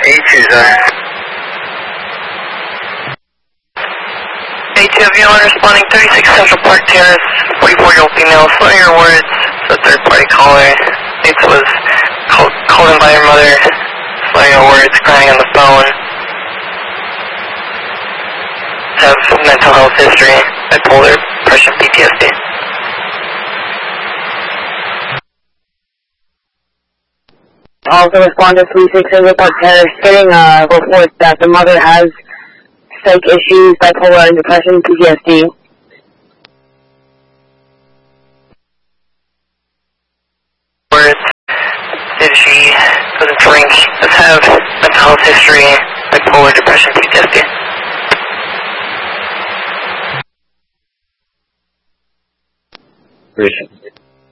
A2 A2 responding 36 Central Park Terrace, 44-year-old female, slowing her words. It's a third-party caller. It was called in by her mother, slowing her words, crying on the phone. Have mental health history, bipolar, depression, PTSD. Also respond to 36 Central Park Terrace, getting a report that the mother has psych issues, bipolar, and depression, PTSD. Words, did she doesn't drink, does have mental health history, bipolar, depression, PTSD. Appreciate it.